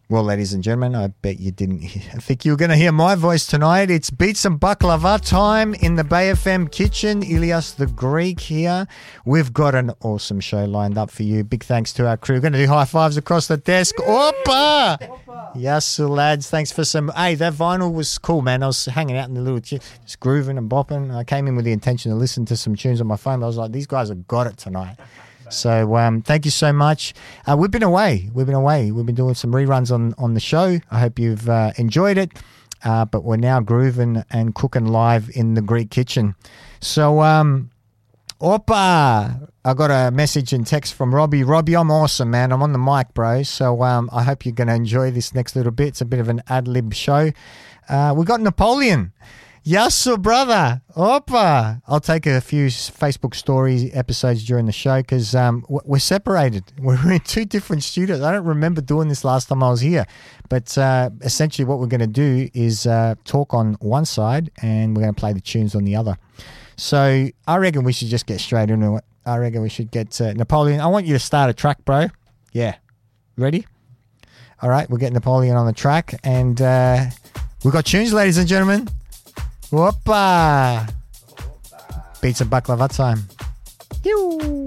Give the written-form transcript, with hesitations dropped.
Well, ladies and gentlemen, I bet you didn't I think you were going to hear my voice tonight. It's Beats and Baklava time in the Bay FM kitchen. Ilias the Greek here. We've got an awesome show lined up for you. Big thanks to our crew. We're going to do high fives across the desk. Oppa! Yes, lads. Thanks for some... Hey, that vinyl was cool, man. I was hanging out in the little... just grooving and bopping. I came in with the intention to listen to some tunes on my phone. I was like, these guys have got it tonight. So thank you so much. We've been away. We've been doing some reruns on the show. I hope you've enjoyed it. But we're now grooving and cooking live in the Greek kitchen. So, Oppa! I got a message and text from Robbie. Robbie, I'm awesome, man. I'm on the mic, bro. So I hope you're going to enjoy this next little bit. It's a bit of an ad-lib show. We got Napoleon. Yasu, brother. Oppa. I'll take a few Facebook story episodes during the show because we're separated. We're in two different studios. I don't remember doing this last time I was here. But essentially what we're going to do is talk on one side and we're going to play the tunes on the other. So I reckon we should just get straight into it. I reckon we should get Napoleon. I want you to start a track, bro. Yeah. Ready? All right. We'll get Napoleon on the track. And we've got tunes, ladies and gentlemen. Whoppa! Beats and Baklava time. Yoo!